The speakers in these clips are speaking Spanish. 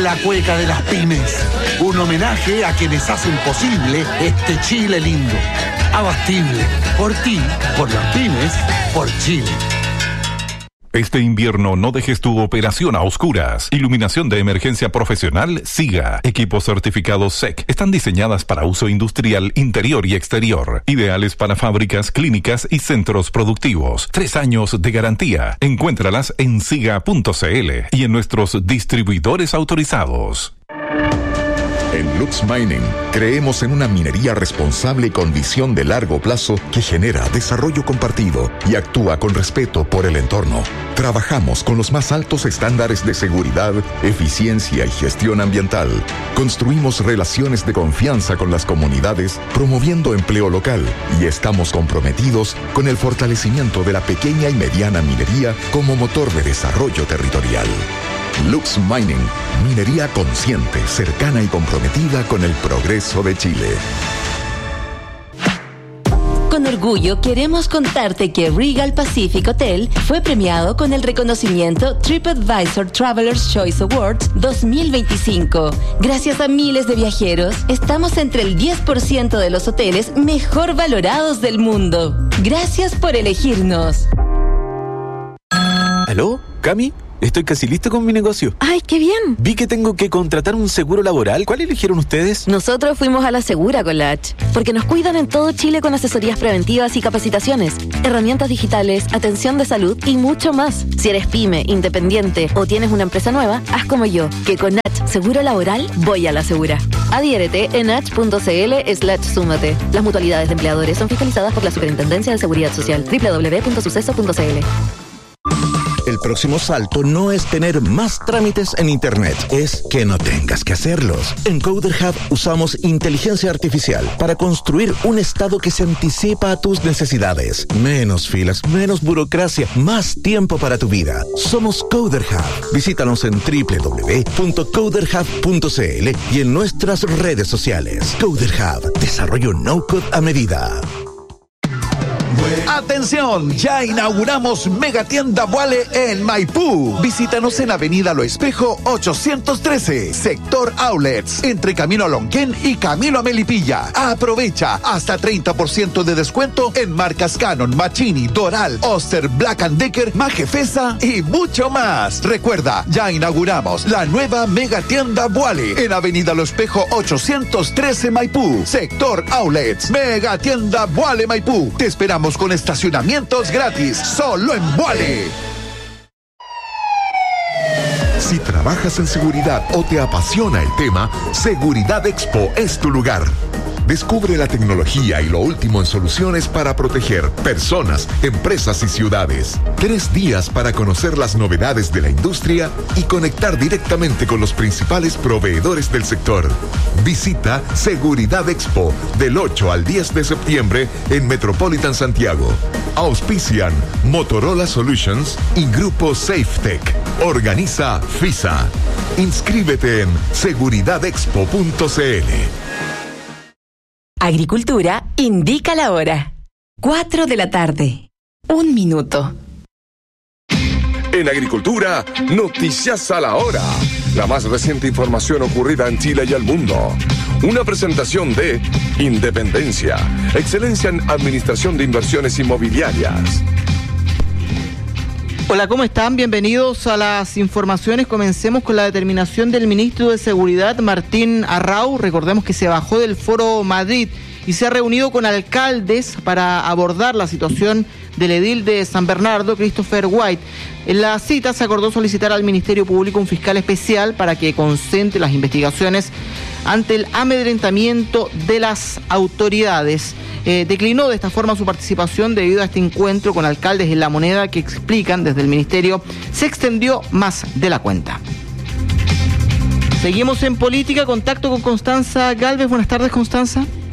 la cueca de las pymes. Un homenaje a quienes hacen posible este Chile lindo. Abastible. Por ti, por las pymes, por Chile. Este invierno no dejes tu operación a oscuras. Iluminación de emergencia profesional SIGA. Equipos certificados SEC. Están diseñadas para uso industrial interior y exterior. Ideales para fábricas, clínicas y centros productivos. 3 años de garantía. Encuéntralas en siga.cl y en nuestros distribuidores autorizados. En Lux Mining creemos en una minería responsable con visión de largo plazo que genera desarrollo compartido y actúa con respeto por el entorno. Trabajamos con los más altos estándares de seguridad, eficiencia y gestión ambiental. Construimos relaciones de confianza con las comunidades, promoviendo empleo local, y estamos comprometidos con el fortalecimiento de la pequeña y mediana minería como motor de desarrollo territorial. Lux Mining, minería consciente, cercana y comprometida con el progreso de Chile. Con orgullo queremos contarte que Regal Pacific Hotel fue premiado con el reconocimiento TripAdvisor Traveler's Choice Awards 2025. Gracias a miles de viajeros, estamos entre el 10% de los hoteles mejor valorados del mundo. Gracias por elegirnos. ¿Aló? ¿Cami? Estoy casi listo con mi negocio. ¡Ay, qué bien! Vi que tengo que contratar un seguro laboral. ¿Cuál eligieron ustedes? Nosotros fuimos a la Segura con la H, porque nos cuidan en todo Chile con asesorías preventivas y capacitaciones, herramientas digitales, atención de salud y mucho más. Si eres pyme, independiente o tienes una empresa nueva, haz como yo, que con H Seguro Laboral voy a la Segura. Adhiérete en h.cl/súmate. Las mutualidades de empleadores son fiscalizadas por la Superintendencia de Seguridad Social. www.suceso.cl. El próximo salto no es tener más trámites en Internet, es que no tengas que hacerlos. En Coder Hub usamos inteligencia artificial para construir un estado que se anticipa a tus necesidades. Menos filas, menos burocracia, más tiempo para tu vida. Somos Coder Hub. Visítanos en www.coderhub.cl y en nuestras redes sociales. Coder Hub, desarrollo no-code a medida. ¡Atención! Ya inauguramos Megatienda Vuale en Maipú. Visítanos en Avenida Lo Espejo 813, sector Outlets, entre Camino a Lonquén y Camino a Melipilla. Aprovecha hasta 30% de descuento en marcas Canon, Machini, Doral, Oster, Black & Decker, Majefesa y mucho más. Recuerda, ya inauguramos la nueva Megatienda Vuale en Avenida Lo Espejo 813 Maipú, sector Outlets. Megatienda Vuale Maipú. Te esperamos con estacionamientos gratis, solo en Vuale. Si trabajas en seguridad o te apasiona el tema, Seguridad Expo es tu lugar. Descubre la tecnología y lo último en soluciones para proteger personas, empresas y ciudades. 3 días para conocer las novedades de la industria y conectar directamente con los principales proveedores del sector. Visita Seguridad Expo del 8 al 10 de septiembre en Metropolitan Santiago. Auspician Motorola Solutions y Grupo SafeTech. Organiza FISA. Inscríbete en seguridadexpo.cl. Agricultura indica la hora. 4 de la tarde. 1 minuto. En Agricultura, noticias a la hora. La más reciente información ocurrida en Chile y el mundo. Una presentación de Independencia, excelencia en administración de inversiones inmobiliarias. Hola, ¿cómo están? Bienvenidos a las informaciones. Comencemos con la determinación del ministro de Seguridad, Martín Arrau. Recordemos que se bajó del Foro Madrid y se ha reunido con alcaldes para abordar la situación del edil de San Bernardo, Christopher White. En la cita se acordó solicitar al Ministerio Público un fiscal especial para que concentre las investigaciones ante el amedrentamiento de las autoridades. Declinó de esta forma su participación debido a este encuentro con alcaldes en La Moneda que explican desde el Ministerio se extendió más de la cuenta. Seguimos en política, contacto con Constanza Galvez. Buenas tardes, Constanza.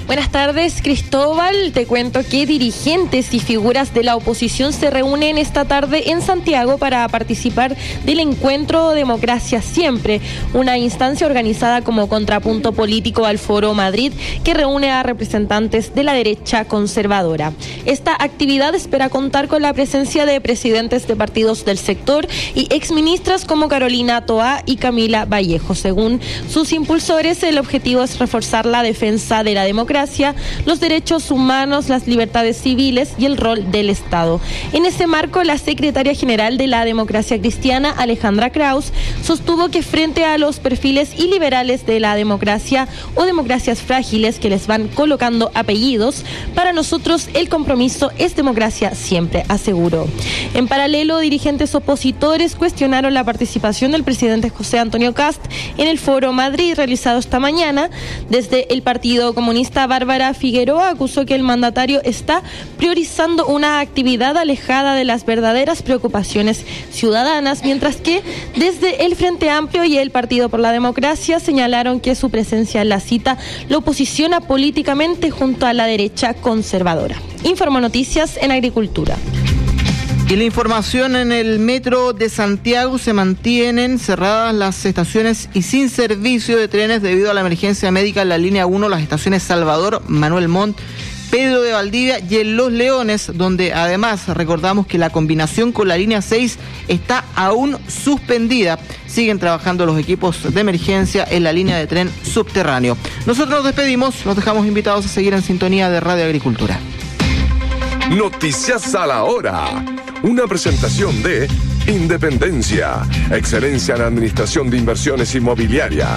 Buenas tardes, Cristóbal. Te cuento que dirigentes y figuras de la oposición se reúnen esta tarde en Santiago para participar del encuentro Democracia Siempre, una instancia organizada como contrapunto político al Foro Madrid que reúne a representantes de la derecha conservadora. Esta actividad espera contar con la presencia de presidentes de partidos del sector y exministras como Carolina Toá y Camila Vallejo. Según sus impulsores, el objetivo es reforzar la defensa de la democracia, los derechos humanos, las libertades civiles y el rol del Estado. En ese marco, la secretaria general de la Democracia Cristiana, Alejandra Kraus, sostuvo que frente a los perfiles iliberales de la democracia o democracias frágiles que les van colocando apellidos, para nosotros el compromiso es democracia siempre, aseguró. En paralelo, dirigentes opositores cuestionaron la participación del presidente José Antonio Kast en el Foro Madrid realizado esta mañana. Desde el Partido Comunista, Bárbara Figueroa acusó que el mandatario está priorizando una actividad alejada de las verdaderas preocupaciones ciudadanas, mientras que desde el Frente Amplio y el Partido por la Democracia señalaron que su presencia en la cita lo posiciona políticamente junto a la derecha conservadora. Informo Noticias en Agricultura. Y la información: en el metro de Santiago se mantienen cerradas las estaciones y sin servicio de trenes debido a la emergencia médica en la línea 1, las estaciones Salvador, Manuel Montt, Pedro de Valdivia y en Los Leones, donde además recordamos que la combinación con la línea 6 está aún suspendida. Siguen trabajando los equipos de emergencia en la línea de tren subterráneo. Nosotros nos despedimos, los dejamos invitados a seguir en sintonía de Radio Agricultura. Noticias a la hora. Una presentación de Independencia, excelencia en administración de inversiones inmobiliarias.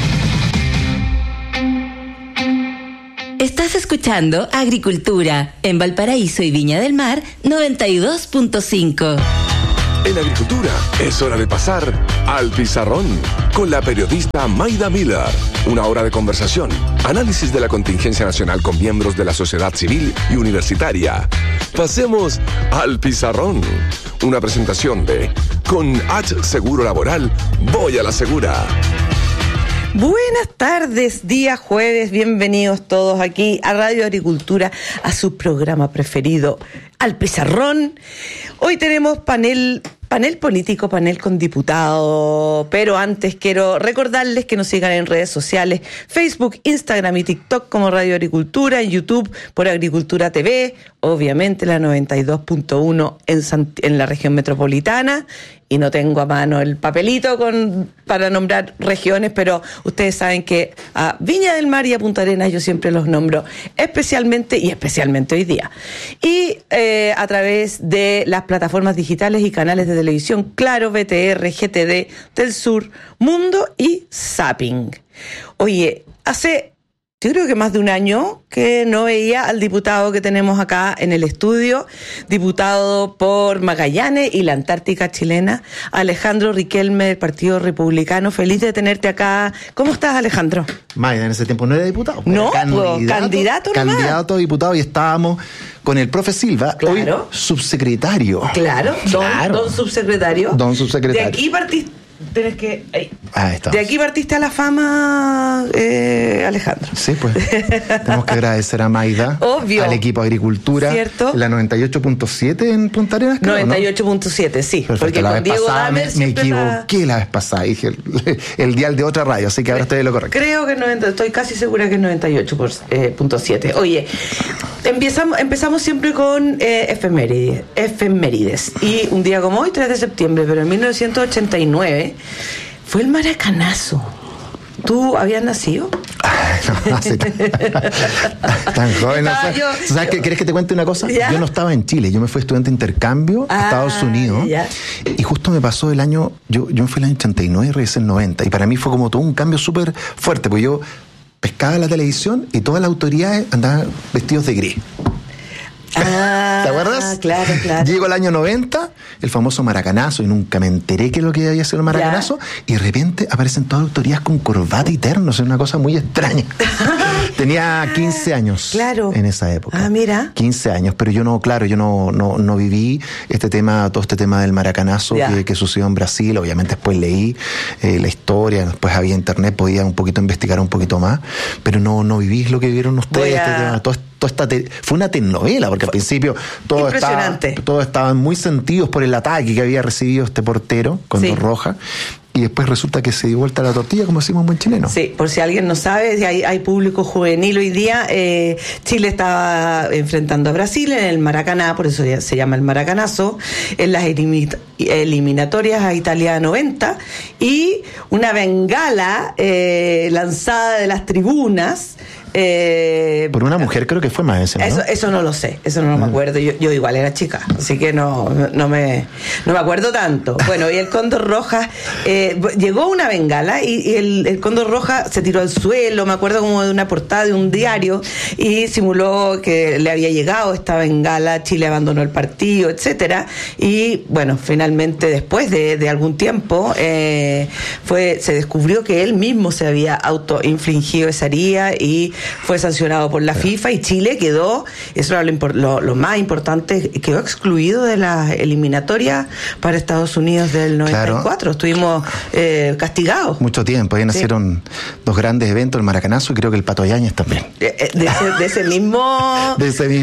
Estás escuchando Agricultura en Valparaíso y Viña del Mar 92.5. En Agricultura es hora de pasar al pizarrón con la periodista Maida Miller. Una hora de conversación, análisis de la contingencia nacional con miembros de la sociedad civil y universitaria. Pasemos al pizarrón. Una presentación de Con H Seguro Laboral, voy a la segura. Buenas tardes, día jueves, bienvenidos todos aquí a Radio Agricultura, a su programa preferido, Al Pizarrón. Hoy tenemos panel político, panel con diputados, pero antes quiero recordarles que nos sigan en redes sociales, Facebook, Instagram y TikTok como Radio Agricultura, en YouTube por Agricultura TV, obviamente la 92.1 en la región metropolitana, y no tengo a mano el papelito para nombrar regiones, pero ustedes saben que a Viña del Mar y a Punta Arenas yo siempre los nombro especialmente hoy día. Y a través de las plataformas digitales y canales de televisión Claro, BTR, GTD, Telsur, Mundo y Zapping. Oye, yo creo que más de un año que no veía al diputado que tenemos acá en el estudio, diputado por Magallanes y la Antártica chilena, Alejandro Riquelme del Partido Republicano. Feliz de tenerte acá. ¿Cómo estás, Alejandro? Maida, en ese tiempo no era diputado. No, candidato a diputado, y estábamos con el profe Silva, claro, hoy subsecretario. Claro, don subsecretario. Don subsecretario. De aquí partiste. Ahí está. De aquí partiste a la fama, Alejandro. Sí, pues. Tenemos que agradecer a Maida, obvio, al equipo de Agricultura. ¿Cierto? La 98.7 en Punta Arenas, creo, 98.7, ¿no? Sí. Perfecto. Porque la con vez Diego pasada Damer me equivoqué la vez pasada. Dije el dial de otra radio, así que ahora estoy de lo correcto. Creo que estoy casi segura que es 98.7. Oye, empezamos siempre con efemérides. Y un día como hoy, 3 de septiembre, pero en 1989... fue el maracanazo. ¿Tú habías nacido? No, sí, tan joven. ¿Sabes qué? ¿Quieres que te cuente una cosa? ¿Ya? Yo no estaba en Chile, yo me fui estudiante de intercambio a Estados Unidos. ¿Ya? Y justo me pasó el año, yo me fui el año 89 y regresé el 90. Y para mí fue como todo un cambio súper fuerte, porque yo pescaba la televisión y todas las autoridades andaban vestidos de gris. ¿Te acuerdas? Claro. Llegó el año 90, el famoso maracanazo, y nunca me enteré que es lo que había sido el maracanazo, y de repente aparecen todas las autoridades con corbata y ternos, es una cosa muy extraña. Tenía 15 años en esa época. Mira. 15 años, pero yo no viví todo este tema del maracanazo que sucedió en Brasil. Obviamente después leí la historia, después había internet, podía un poquito investigar un poquito más, pero no viví lo que vivieron ustedes. Fue una telenovela, porque al principio todos estaban muy sentidos por el ataque que había recibido este portero, Cóndor Roja, y después resulta que se dio vuelta la tortilla, como decimos en buen chileno. Sí, por si alguien no sabe, hay público juvenil hoy día. Chile estaba enfrentando a Brasil en el Maracaná, por eso se llama el Maracanazo, en las eliminatorias a Italia 90, y una bengala lanzada de las tribunas. Por una mujer, creo que fue más ese, ¿no? Eso no lo sé, eso no me acuerdo. Yo igual era chica, así que no me acuerdo tanto. Bueno, y el Cóndor Roja, llegó una bengala y el Cóndor Roja se tiró al suelo, me acuerdo como de una portada de un diario, y simuló que le había llegado esta bengala, Chile abandonó el partido, etcétera. Y bueno, finalmente después de algún tiempo se descubrió que él mismo se había autoinfligido esa herida y fue sancionado por la FIFA, y Chile quedó, eso era lo más importante, quedó excluido de la eliminatoria para Estados Unidos del 94. Estuvimos castigados. Mucho tiempo, ahí nacieron dos grandes eventos, el Maracanazo y creo que el Pato Yáñez también. De ese mismo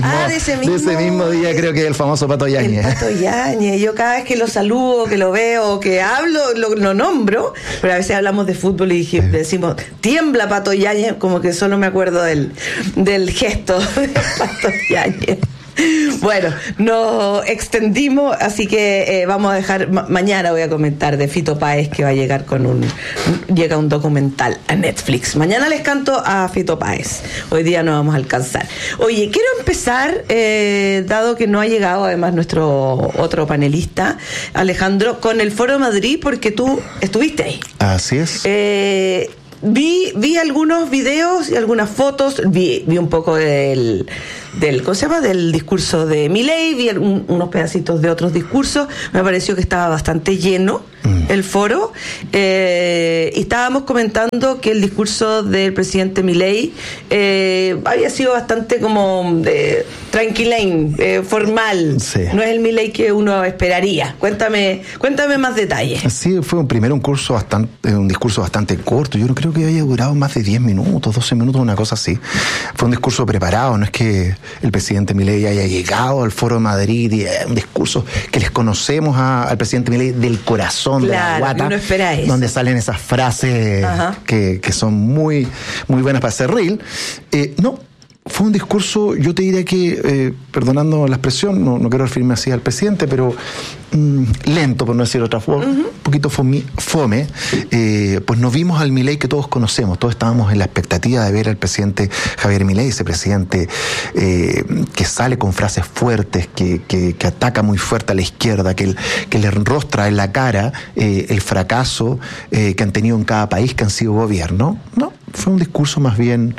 día, creo que el famoso Pato Yáñez. El Pato Yáñez, yo cada vez que lo saludo, que lo veo, que hablo, lo nombro, pero a veces hablamos de fútbol y decimos, tiembla Pato Yáñez, como que solo me acuerdo del gesto de Pato Yáñez. Bueno, nos extendimos, así que vamos a dejar, mañana voy a comentar de Fito Páez, que va a llegar llega un documental a Netflix. Mañana les canto a Fito Páez, hoy día no vamos a alcanzar. Oye, quiero empezar, dado que no ha llegado además nuestro otro panelista, Alejandro, con el Foro Madrid, porque tú estuviste ahí. Así es. Vi algunos videos y algunas fotos, vi un poco del ¿cómo se llama? Del discurso de Milei, vi unos pedacitos de otros discursos, me pareció que estaba bastante lleno el foro, y estábamos comentando que el discurso del presidente Milei había sido bastante como tranquilín, formal, no es el Milei que uno esperaría. Cuéntame más detalles. Sí, fue un discurso bastante corto, yo no creo que haya durado más de 10 minutos, 12 minutos, una cosa así. Fue un discurso preparado, no es que el presidente Milei haya llegado al Foro de Madrid y un discurso que les conocemos al presidente Milei del corazón, de la guata, uno espera eso, donde salen esas frases que son muy, muy buenas para hacer reel. No, fue un discurso, yo te diría que, perdonando la expresión, no quiero referirme así al presidente, pero lento, por no decir otra forma, un poquito fome, pues nos vimos al Milei que todos conocemos, todos estábamos en la expectativa de ver al presidente Javier Milei, ese presidente que sale con frases fuertes, que ataca muy fuerte a la izquierda, que le enrostra en la cara el fracaso que han tenido en cada país que han sido gobierno. No, fue un discurso más bien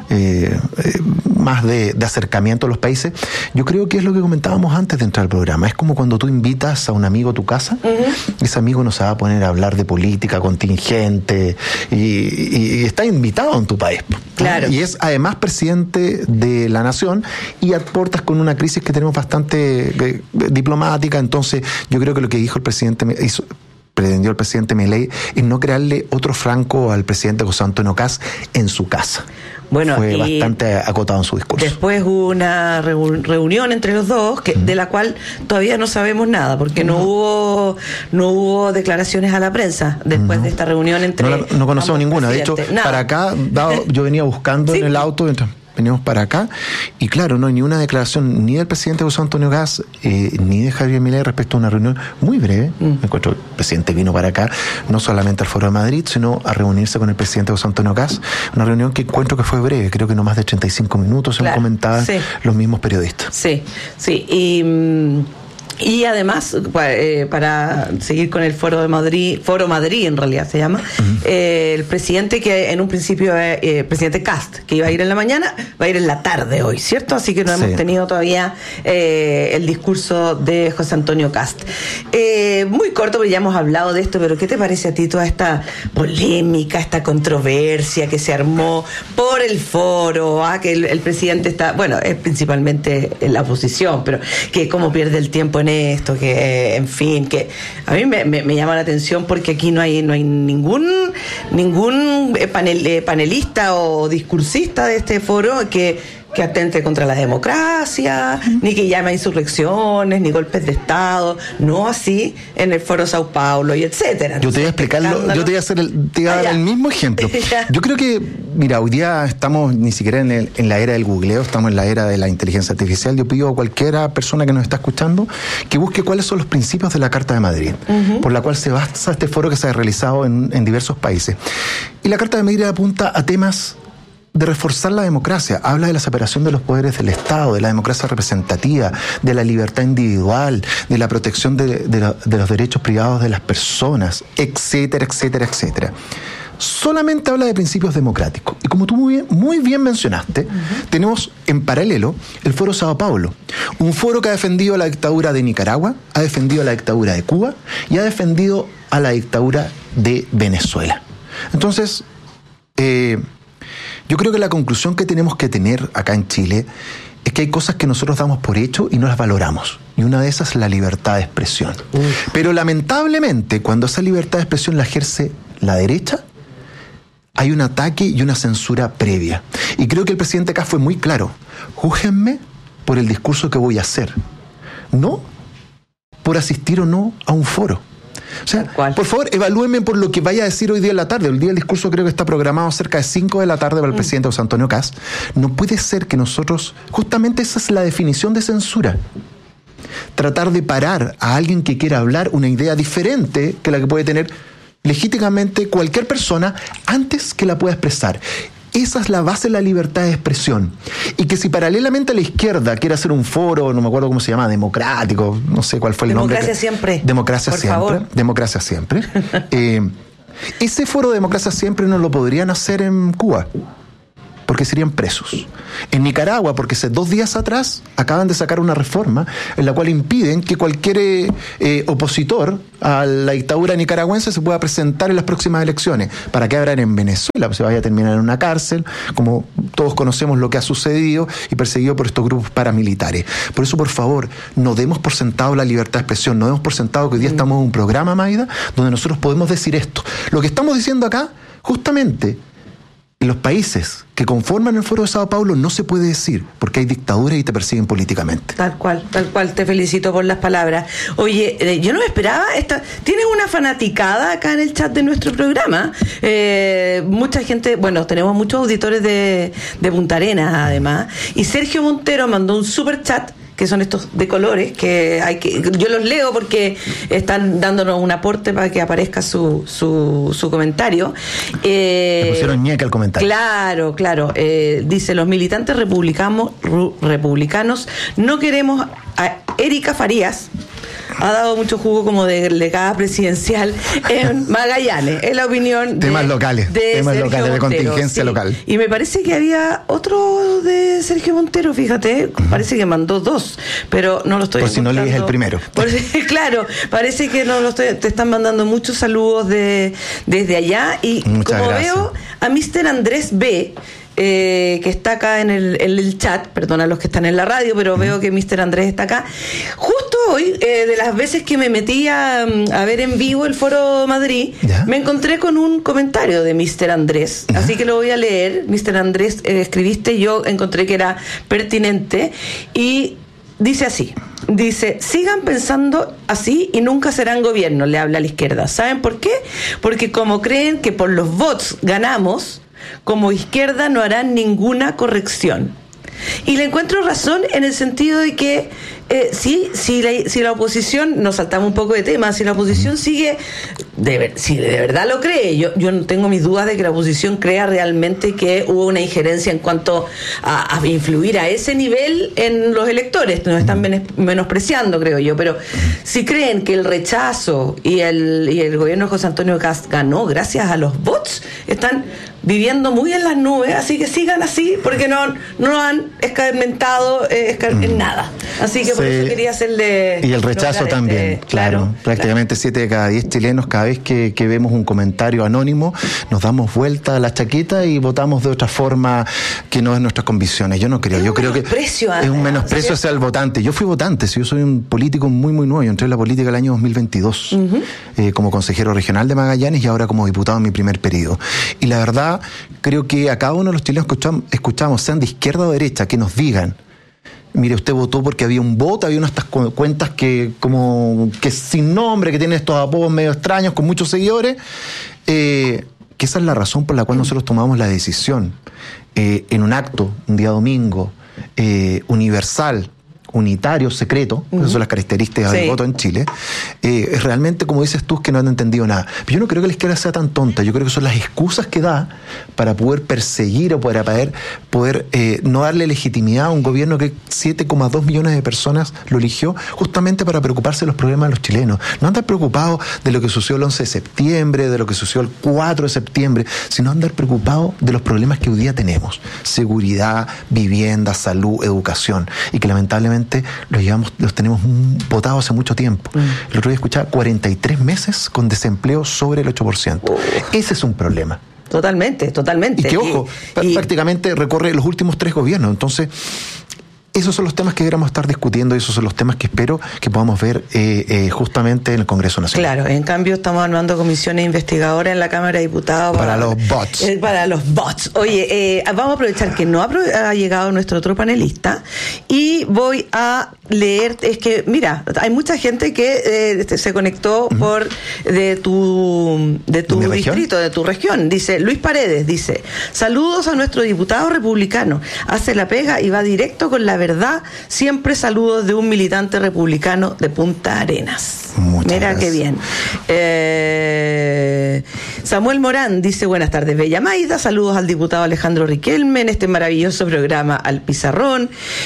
más de acercamiento a los países. Yo creo que es lo que comentábamos antes de entrar al programa, es como cuando tú invitas a un amigo a tu casa, ese amigo no se va a poner a hablar de política contingente y está invitado en tu país. Claro. Y es además presidente de la nación y aportas con una crisis que tenemos bastante diplomática. Entonces yo creo que lo que dijo el presidente pretendió el presidente Milei es no crearle otro Franco al presidente José Antonio Kast en su casa. Bueno, fue bastante acotado en su discurso. Después hubo una reunión entre los dos, de la cual todavía no sabemos nada, porque no hubo declaraciones a la prensa después de esta reunión entre no conocemos ninguna. De hecho, para acá, yo venía buscando en el auto, veníamos para acá, y claro, no hay ni una declaración ni del presidente José Antonio Kast ni de Javier Milei respecto a una reunión muy breve. Me encuentro, el presidente vino para acá no solamente al Foro de Madrid, sino a reunirse con el presidente José Antonio Kast, una reunión que encuentro que fue breve, creo que no más de 35 minutos, según comentaban los mismos periodistas. Sí, y Y además, para seguir con el Foro Madrid en realidad se llama, el presidente que en un principio, presidente Kast, que iba a ir en la mañana, va a ir en la tarde hoy, ¿cierto? Así que no hemos tenido todavía el discurso de José Antonio Kast. Muy corto, porque ya hemos hablado de esto, pero ¿qué te parece a ti toda esta polémica, esta controversia que se armó por el foro? Que el presidente está, bueno, es principalmente en la oposición, pero que cómo pierde el tiempo en esto, que en fin, que a mí me llama la atención porque aquí no hay ningún panelista o discursista de este foro que atente contra la democracia, ni que llame a insurrecciones, ni golpes de Estado, no así en el Foro Sao Paulo y etcétera. Yo te voy a explicarlo, yo te voy a dar el mismo ejemplo. Yo creo que, mira, hoy día estamos ni siquiera en la era del googleo, estamos en la era de la inteligencia artificial. Yo pido a cualquiera persona que nos está escuchando que busque cuáles son los principios de la Carta de Madrid, por la cual se basa este foro que se ha realizado en diversos países. Y la Carta de Madrid apunta a temas de reforzar la democracia, habla de la separación de los poderes del Estado, de la democracia representativa, de la libertad individual, de la protección de los derechos privados de las personas, etcétera, etcétera, etcétera. Solamente habla de principios democráticos. Y como tú muy bien mencionaste, tenemos en paralelo el Foro Sao Paulo, un foro que ha defendido la dictadura de Nicaragua, ha defendido la dictadura de Cuba y ha defendido a la dictadura de Venezuela. Entonces, yo creo que la conclusión que tenemos que tener acá en Chile es que hay cosas que nosotros damos por hecho y no las valoramos. Y una de esas es la libertad de expresión. Pero lamentablemente, cuando esa libertad de expresión la ejerce la derecha, hay un ataque y una censura previa. Y creo que el presidente acá fue muy claro. Júzguenme por el discurso que voy a hacer, no por asistir o no a un foro. O sea, por favor, evalúenme por lo que vaya a decir hoy día en la tarde. Hoy día el discurso creo que está programado cerca de 5 de la tarde para el presidente José Antonio Kast. No puede ser que nosotros, justamente esa es la definición de censura. Tratar de parar a alguien que quiera hablar una idea diferente que la que puede tener legítimamente cualquier persona antes que la pueda expresar. Esa es la base de la libertad de expresión. Y que si paralelamente a la izquierda quiere hacer un foro, no me acuerdo cómo se llama, democrático, no sé cuál fue el nombre. Democracia siempre. Democracia siempre. Favor. Democracia siempre. Ese foro de democracia siempre no lo podrían hacer en Cuba, porque serían presos. En Nicaragua, porque hace 2 días atrás acaban de sacar una reforma en la cual impiden que cualquier opositor a la dictadura nicaragüense se pueda presentar en las próximas elecciones. ¿Para qué habrán en Venezuela? Pues se vaya a terminar en una cárcel, como todos conocemos lo que ha sucedido, y perseguido por estos grupos paramilitares. Por eso, por favor, no demos por sentado la libertad de expresión, no demos por sentado que hoy día estamos en un programa, Maida, donde nosotros podemos decir esto. Lo que estamos diciendo acá, justamente, en los países que conforman el Foro de Sao Paulo no se puede decir, porque hay dictaduras y te persiguen políticamente. Tal cual, te felicito por las palabras. Oye, yo no me esperaba, tienes una fanaticada acá en el chat de nuestro programa. Mucha gente, bueno, tenemos muchos auditores de Punta Arenas además, y Sergio Montero mandó un super chat, que son estos de colores, yo los leo porque están dándonos un aporte para que aparezca su comentario. Le pusieron ñeca al comentario. Claro. Dice: los militantes republicanos no queremos a Erika Farías. Ha dado mucho jugo como delegada presidencial en Magallanes, en la opinión temas locales, de contingencia local. Y me parece que había otro de Sergio Montero, fíjate, parece que mandó 2, pero no lo estoy encontrando. Por si no lees el primero. Claro, parece que no lo estoy, te están mandando muchos saludos desde allá, y muchas como gracias. Veo a Mr. Andrés B., que está acá en el chat, perdona a los que están en la radio, pero veo que Mr. Andrés está acá. Justo hoy, de las veces que me metí a ver en vivo el Foro Madrid, me encontré con un comentario de Mr. Andrés, así que lo voy a leer. Mr. Andrés, escribiste, yo encontré que era pertinente, y dice así. Dice: sigan pensando así y nunca serán gobierno, le habla a la izquierda. ¿Saben por qué? Porque como creen que por los votos ganamos, como izquierda no harán ninguna corrección. Y le encuentro razón en el sentido de que si la oposición, nos saltamos un poco de tema, si la oposición sigue, si de verdad lo cree, yo no tengo mis dudas de que la oposición crea realmente que hubo una injerencia en cuanto a influir a ese nivel en los electores, nos están menospreciando, creo yo, pero si creen que el rechazo y el gobierno de José Antonio Kast ganó gracias a los bots, están viviendo muy en las nubes, así que sigan así, porque no han escarmentado en nada. Así que por eso quería hacerle... Y el rechazo también, claro. Prácticamente 7 de cada 10 chilenos, cada vez que vemos un comentario anónimo, nos damos vuelta a la chaqueta y votamos de otra forma que no es nuestras convicciones. Yo no creo. Yo creo que es un menosprecio hacia el votante. Yo fui votante, yo soy un político muy, muy nuevo. Yo entré en la política el año 2022 como consejero regional de Magallanes y ahora como diputado en mi primer periodo. Y la verdad, creo que a cada uno de los chilenos escuchamos, sean de izquierda o derecha, que nos digan: mire, usted votó porque había un voto, había unas cuentas que sin nombre, que tienen estos apodos medio extraños, con muchos seguidores, que esa es la razón por la cual nosotros tomamos la decisión en un acto, un día domingo, universal, unitario, secreto, esas son las características del voto en Chile, es realmente, como dices tú, que no han entendido nada. Pero yo no creo que la izquierda sea tan tonta, yo creo que son las excusas que da para poder perseguir o para poder no darle legitimidad a un gobierno que 7,2 millones de personas lo eligió justamente para preocuparse de los problemas de los chilenos. No andar preocupados de lo que sucedió el 11 de septiembre, de lo que sucedió el 4 de septiembre, sino andar preocupados de los problemas que hoy día tenemos: seguridad, vivienda, salud, educación, y que lamentablemente los tenemos votados hace mucho tiempo. El otro día escuchaba 43 meses con desempleo sobre el 8%. Ese es un problema. Totalmente. Y que, ojo, prácticamente recorre los últimos 3 gobiernos. Entonces, esos son los temas que deberíamos estar discutiendo y esos son los temas que espero que podamos ver justamente en el Congreso Nacional. Claro, en cambio estamos armando comisiones investigadoras en la Cámara de Diputados para los bots. Para los bots. Oye, vamos a aprovechar que no ha llegado nuestro otro panelista y voy a leer, es que, mira, hay mucha gente que se conectó de tu distrito, de tu región. Dice Luis Paredes, dice: saludos a nuestro diputado republicano, hace la pega y va directo con la verdad, siempre saludos de un militante republicano de Punta Arenas. Mira qué bien. Samuel Morán dice: buenas tardes, Bella Maida, saludos al diputado Alejandro Riquelme en este maravilloso programa Al Pizarrón.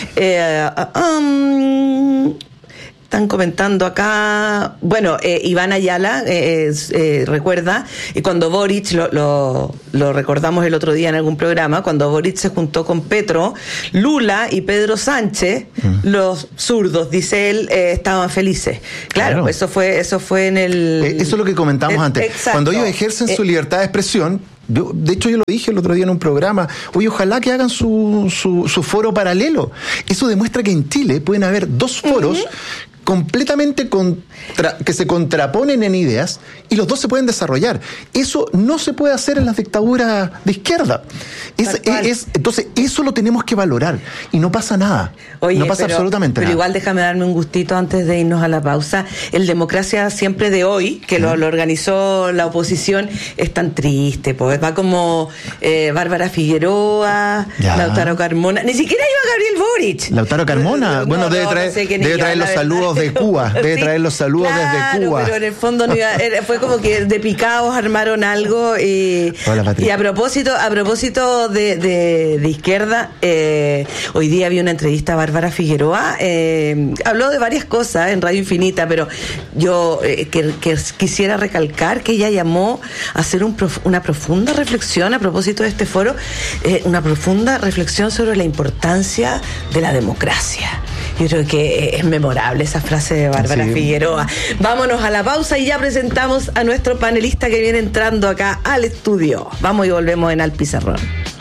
Están comentando acá, bueno, Iván Ayala recuerda, y cuando Boric, lo recordamos el otro día en algún programa, cuando Boric se juntó con Petro, Lula y Pedro Sánchez, los zurdos, dice él, estaban felices. Claro. Eso fue en el... Eso es lo que comentamos antes. Exacto. Cuando ellos ejercen su libertad de expresión, de hecho yo lo dije el otro día en un programa, oye, ojalá que hagan su foro paralelo. Eso demuestra que en Chile pueden haber 2 foros completamente que se contraponen en ideas y los 2 se pueden desarrollar. Eso no se puede hacer en las dictaduras de izquierda. Entonces, eso lo tenemos que valorar y no pasa nada. Oye, no pasa absolutamente nada. Pero igual déjame darme un gustito antes de irnos a la pausa. El Democracia Siempre de hoy, que lo organizó la oposición, es tan triste, pues va como Bárbara Figueroa, Lautaro Carmona, ni siquiera iba Gabriel Boric. Lautaro Carmona, bueno, debe traer los saludos de Cuba, debe traer los saludos desde Cuba. Pero en el fondo fue como que de picados armaron algo y a propósito de izquierda, hoy día había una entrevista a Bárbara Figueroa, habló de varias cosas en Radio Infinita, pero yo que quisiera recalcar que ella llamó a hacer una profunda reflexión a propósito de este foro, una profunda reflexión sobre la importancia de la democracia. Yo creo que es memorable esa frase de Bárbara Figueroa. Vámonos a la pausa y ya presentamos a nuestro panelista que viene entrando acá al estudio. Vamos y volvemos en Al Pizarrón.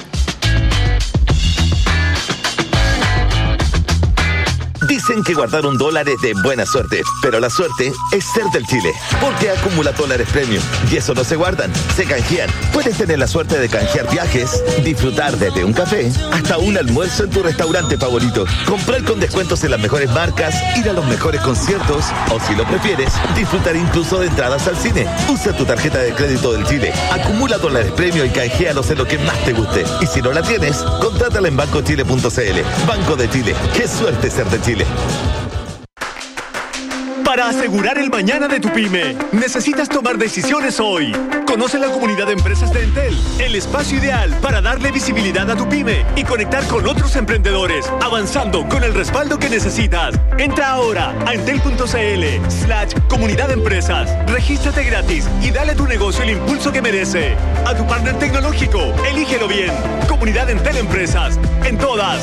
Dicen que guardar $1 es de buena suerte, pero la suerte es ser del Chile, porque acumula dólares premium y eso no se guardan, se canjean. Puedes tener la suerte de canjear viajes, disfrutar desde un café hasta un almuerzo en tu restaurante favorito, comprar con descuentos en las mejores marcas, ir a los mejores conciertos o, si lo prefieres, disfrutar incluso de entradas al cine. Usa tu tarjeta de crédito del Chile, acumula dólares premium y canjealos en lo que más te guste. Y si no la tienes, contrátala en bancochile.cl. Banco de Chile, qué suerte ser de Chile. para asegurar el mañana de tu pyme. Necesitas tomar decisiones hoy. Conoce la comunidad de empresas de Entel, el espacio ideal para darle visibilidad a tu pyme y conectar con otros emprendedores, avanzando con el respaldo que necesitas. Entra ahora a entel.cl/comunidad de empresas. Regístrate gratis y dale a tu negocio el impulso que merece. A tu partner tecnológico, elígelo bien. Comunidad Entel Empresas. En todas.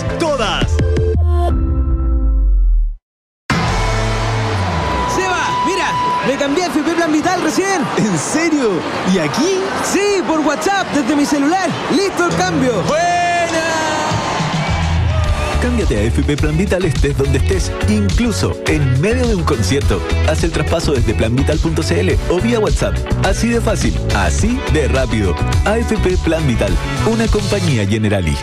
Me cambié a FP Plan Vital recién. ¿En serio? ¿Y aquí? Sí, por WhatsApp, desde mi celular. ¡Listo el cambio! ¡Buena! Cámbiate a FP Plan Vital estés donde estés, incluso en medio de un concierto. Haz el traspaso desde planvital.cl o vía WhatsApp. Así de fácil, así de rápido. AFP Plan Vital, una compañía Generali.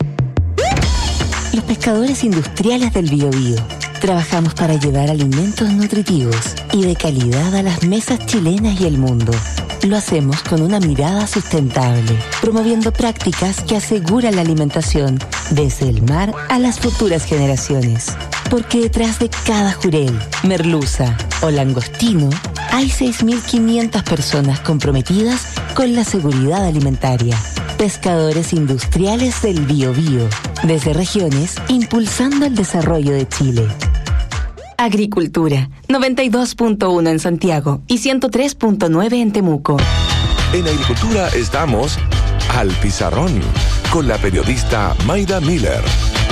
Los pescadores industriales del Biobío. Trabajamos para llevar alimentos nutritivos y de calidad a las mesas chilenas y el mundo. Lo hacemos con una mirada sustentable, promoviendo prácticas que aseguran la alimentación desde el mar a las futuras generaciones. Porque detrás de cada jurel, merluza o langostino, hay 6.500 personas comprometidas con la seguridad alimentaria. Pescadores industriales del Biobío, desde regiones, impulsando el desarrollo de Chile. Agricultura, 92.1 en Santiago y 103.9 en Temuco. En Agricultura estamos al Pizarrón con la periodista Mayda Miller.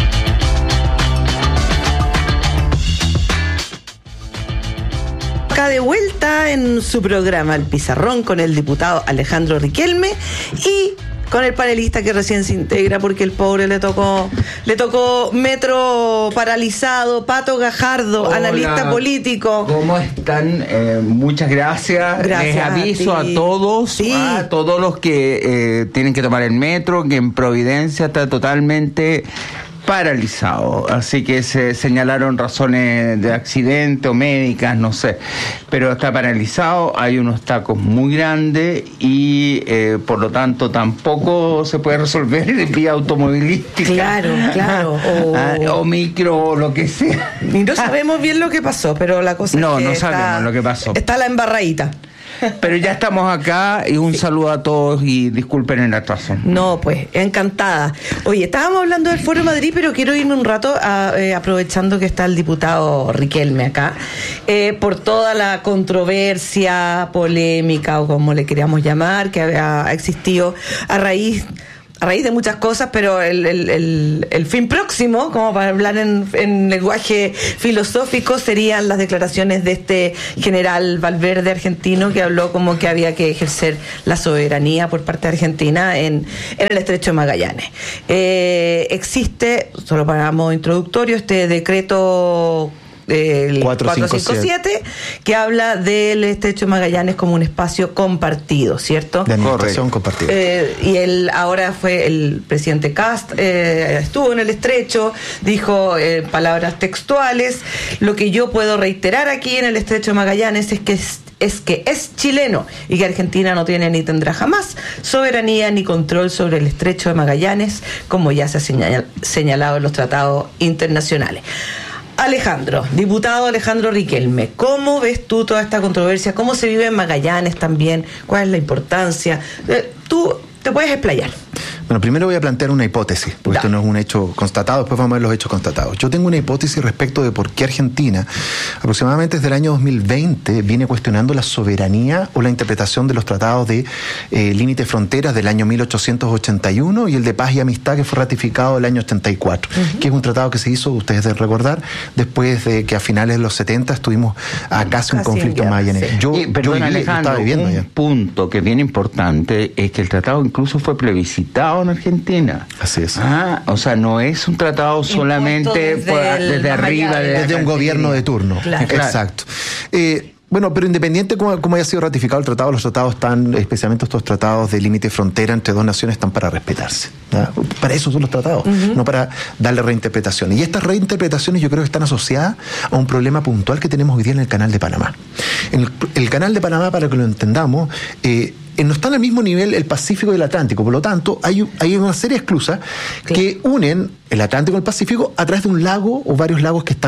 Acá de vuelta en su programa El Pizarrón con el diputado Alejandro Riquelme y con el panelista que recién se integra porque el pobre le tocó metro paralizado, Pato Gajardo. Hola, analista político. ¿Cómo están? Muchas gracias. Les aviso a todos los que tienen que tomar el metro, que en Providencia está totalmente paralizado, así que se señalaron razones de accidente o médicas, no sé, pero está paralizado, hay unos tacos muy grandes y por lo tanto tampoco se puede resolver en vía automovilística. Claro. O micro o lo que sea. Y no sabemos bien lo que pasó, pero la cosa es que no sabemos lo que pasó. Está la embarradita. Pero ya estamos acá y un saludo a todos y disculpen el atraso. No, pues, encantada. Oye, estábamos hablando del Foro Madrid, pero quiero irme un rato aprovechando que está el diputado Riquelme acá, por toda la controversia, polémica o como le queríamos llamar, que ha existido a raíz de muchas cosas, pero el fin próximo, como para hablar en lenguaje filosófico, serían las declaraciones de este general Valverde argentino que habló como que había que ejercer la soberanía por parte de Argentina en el Estrecho de Magallanes. Existe, solo para modo introductorio, este decreto 457 que habla del Estrecho de Magallanes como un espacio compartido, ¿cierto? De administración compartida. Y ahora fue el presidente Kast, estuvo en el Estrecho, dijo palabras textuales: lo que yo puedo reiterar aquí en el Estrecho de Magallanes es que es chileno y que Argentina no tiene ni tendrá jamás soberanía ni control sobre el Estrecho de Magallanes, como ya se ha señalado en los tratados internacionales. Alejandro, diputado Alejandro Riquelme, ¿cómo ves tú toda esta controversia? ¿Cómo se vive en Magallanes también? ¿Cuál es la importancia? Tú te puedes explayar. Bueno, primero voy a plantear una hipótesis, porque esto no es un hecho constatado, después vamos a ver los hechos constatados. Yo tengo una hipótesis respecto de por qué Argentina, aproximadamente desde el año 2020, viene cuestionando la soberanía o la interpretación de los tratados de límites fronteras del año 1881 y el de paz y amistad que fue ratificado el año 84, que es un tratado que se hizo, ustedes deben recordar, después de que a finales de los 70 estuvimos a casi un conflicto en Magallanes. Perdón, Alejandro, un punto que es bien importante es que el tratado incluso fue plebiscitado en Argentina. Así es. O sea, no es un tratado solamente desde arriba. Desde un gobierno de turno. Claro. Exacto. Bueno, pero independiente como haya sido ratificado el tratado, los tratados están, especialmente estos tratados de límite frontera entre dos naciones, están para respetarse. ¿Ya? Para eso son los tratados, no para darle reinterpretaciones. Y estas reinterpretaciones yo creo que están asociadas a un problema puntual que tenemos hoy día en el Canal de Panamá. El Canal de Panamá, para que lo entendamos, no está al mismo nivel el Pacífico y el Atlántico, por lo tanto hay una serie de esclusas que unen el Atlántico y el Pacífico a través de un lago o varios lagos que están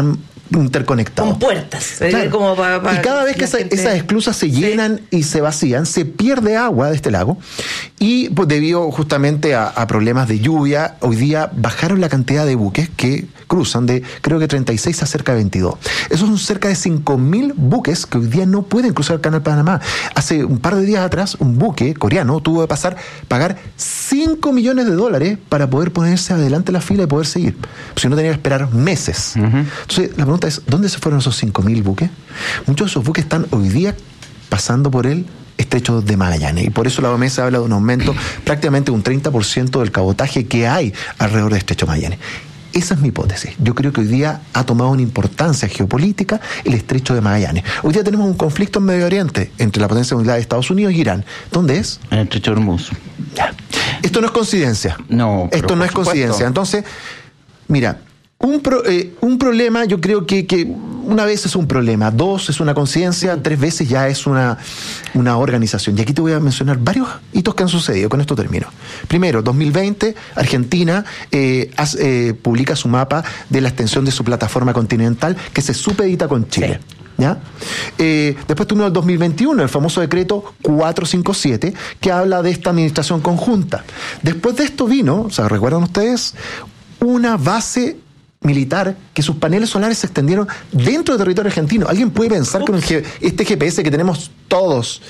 interconectados. Con puertas. Claro. Como y cada vez que esas esclusas se llenan y se vacían, se pierde agua de este lago. Y pues, debido justamente a problemas de lluvia, hoy día bajaron la cantidad de buques que cruzan de, creo que 36 a cerca de 22. Esos son cerca de 5.000 buques que hoy día no pueden cruzar el Canal Panamá. Hace un par de días atrás, un buque coreano tuvo que pagar $5 millones para poder ponerse adelante en la fila y poder seguir. Si no, tenía que esperar meses. Entonces, la pregunta es, ¿dónde se fueron esos 5.000 buques? Muchos de esos buques están hoy día pasando por el Estrecho de Magallanes, y por eso la OMS habla de un aumento prácticamente un 30% del cabotaje que hay alrededor del Estrecho de Magallanes. Esa es mi hipótesis. Yo creo que hoy día ha tomado una importancia geopolítica el Estrecho de Magallanes. Hoy día tenemos un conflicto en Medio Oriente entre la potencia mundial de Estados Unidos y Irán. ¿Dónde es? En el Estrecho de Hormuz. Ya. Esto no es coincidencia. No. Esto no es coincidencia. Entonces, mira, un problema, yo creo que una vez es un problema, dos es una coincidencia, tres veces ya es una organización. Y aquí te voy a mencionar varios hitos que han sucedido. Con esto termino. Primero, 2020, Argentina publica su mapa de la extensión de su plataforma continental que se supedita con Chile. Sí. ¿Ya? Después tuvimos el 2021, el famoso decreto 457, que habla de esta administración conjunta. Después de esto vino, ¿recuerdan ustedes? Una base militar que sus paneles solares se extendieron dentro del territorio argentino. ¿Alguien puede pensar que este GPS que tenemos todos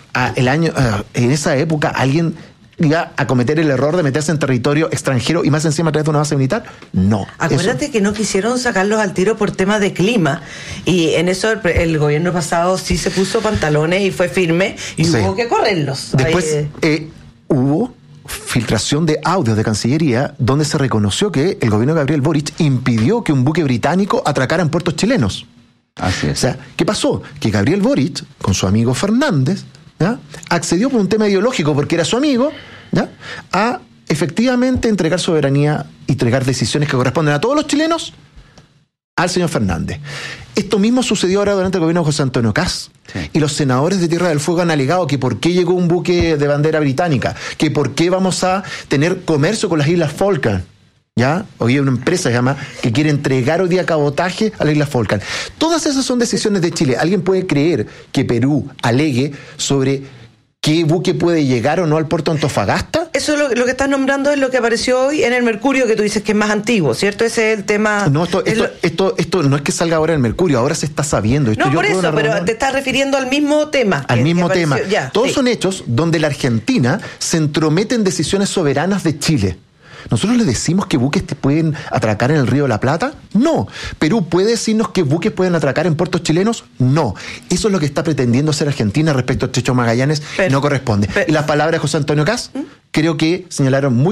en esa época alguien iba a cometer el error de meterse en territorio extranjero y más encima a través de una base militar? No. Acuérdate que no quisieron sacarlos al tiro por temas de clima, y en eso el gobierno pasado sí se puso pantalones y fue firme y hubo que correrlos. Después hubo filtración de audios de Cancillería donde se reconoció que el gobierno de Gabriel Boric impidió que un buque británico atracara en puertos chilenos. Así es. O sea, ¿qué pasó? Que Gabriel Boric, con su amigo Fernández, ¿ya?, accedió por un tema ideológico, porque era su amigo, ¿ya?, a efectivamente entregar soberanía y entregar decisiones que corresponden a todos los chilenos al señor Fernández. Esto mismo sucedió ahora durante el gobierno de José Antonio Kast. Sí. Y los senadores de Tierra del Fuego han alegado que por qué llegó un buque de bandera británica, que por qué vamos a tener comercio con las Islas Falkland. ¿Ya? Hoy hay una empresa que quiere entregar hoy día cabotaje a las Islas Falkland. Todas esas son decisiones de Chile. ¿Alguien puede creer que Perú alegue sobre qué buque puede llegar o no al puerto de Antofagasta? Eso es lo que estás nombrando, es lo que apareció hoy en el Mercurio, que tú dices que es más antiguo, ¿cierto? Ese es el tema. No, esto no es que salga ahora en el Mercurio, ahora se está sabiendo. No, por eso, pero te estás refiriendo al mismo tema. Al mismo tema. Todos son hechos donde la Argentina se entromete en decisiones soberanas de Chile. ¿Nosotros le decimos que buques pueden atracar en el Río de la Plata? No. ¿Perú puede decirnos que buques pueden atracar en puertos chilenos? No. Eso es lo que está pretendiendo hacer Argentina respecto al Estrecho de Magallanes. No corresponde. Y las palabras de José Antonio Kast creo que señalaron muy